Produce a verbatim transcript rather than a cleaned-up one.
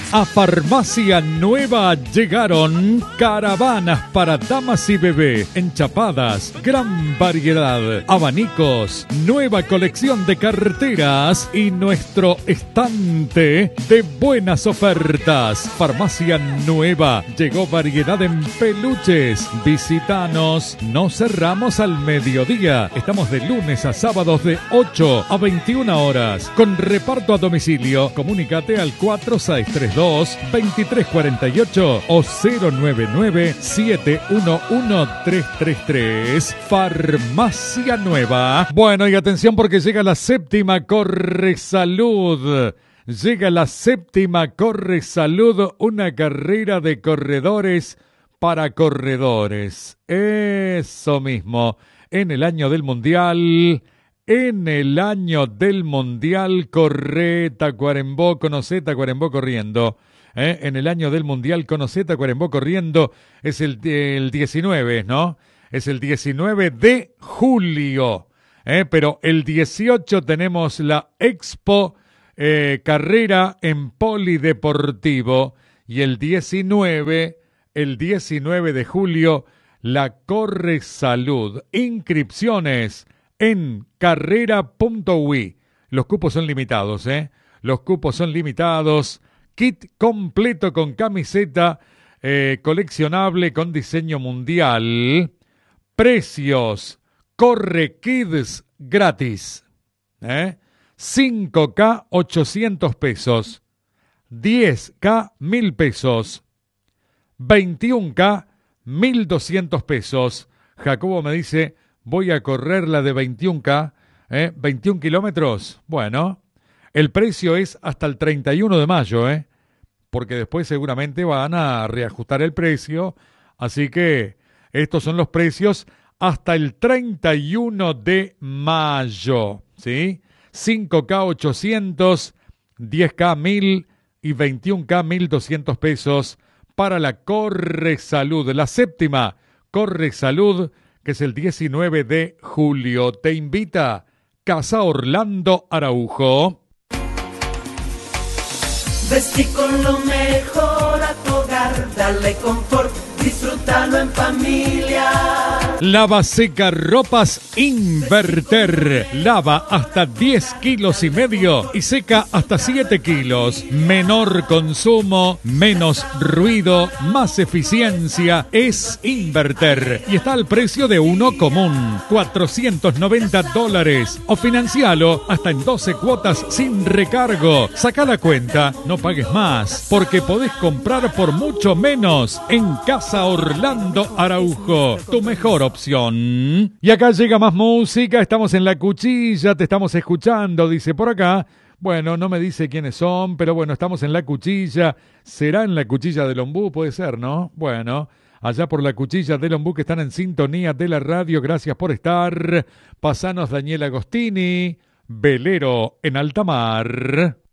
A Farmacia Nueva llegaron caravanas para damas y bebé, enchapadas, gran variedad, abanicos, nueva colección de carteras y nuestro estante de buenas ofertas. Farmacia Nueva, llegó variedad en peluches. Visítanos, no cerramos al mediodía. Estamos de lunes a sábados de ocho a veintiuna horas. Con reparto a domicilio, comunícate al cuatro seis tres dos, veintitrés cuarenta y ocho o cero nueve nueve, siete uno uno, tres tres tres. Farmacia Nueva. Bueno, y atención porque llega la séptima Corre Salud. Llega la séptima Corre Salud, una carrera de corredores para corredores. Eso mismo. En el año del Mundial... En el año del Mundial, corre Tacuarembó, conocé Tacuarembó corriendo. ¿Eh? En el año del Mundial, conocé Tacuarembó corriendo. Es el, el diecinueve, ¿no? Es el diecinueve de julio. ¿Eh? Pero el dieciocho tenemos la Expo eh, Carrera en Polideportivo. Y el diecinueve, el diecinueve de julio, la Corre Salud. Inscripciones en carrera punto uy. Los cupos son limitados, ¿eh? Los cupos son limitados. Kit completo con camiseta eh, coleccionable con diseño mundial. Precios. Corre Kids gratis. ¿Eh? cinco K ochocientos pesos. diez K mil pesos. veintiún K mil doscientos pesos. Jacobo me dice... Voy a correr la de veintiún K, ¿eh? veintiún kilómetros. Bueno, el precio es hasta el treinta y uno de mayo, ¿eh? Porque después seguramente van a reajustar el precio. Así que estos son los precios hasta el treinta y uno de mayo, ¿sí? cinco K ochocientos, diez K mil y veintiún K mil doscientos pesos para la Corre Salud. La séptima Corre Salud, que es el diecinueve de julio. Te invita Casa Orlando Araujo. Vestí con lo mejor a tu hogar, dale confort, disfrútalo en familia. Lava seca ropas Inverter. Lava hasta diez kilos y medio y seca hasta siete kilos. Menor consumo, menos ruido, más eficiencia. Es Inverter. Y está al precio de uno común. cuatrocientos noventa dólares. O financialo hasta en doce cuotas sin recargo. Saca la cuenta, no pagues más, porque podés comprar por mucho menos en Casa Orlando Araujo. Tu mejor opción. Y acá llega más música, estamos en La Cuchilla, te estamos escuchando, dice por acá. Bueno, no me dice quiénes son, pero bueno, estamos en La Cuchilla. ¿Será en La Cuchilla del Ombú? Puede ser, ¿no? Bueno, allá por La Cuchilla del Ombú que están en sintonía de la radio, gracias por estar. Pasanos Daniel Agostini, Velero en alta mar.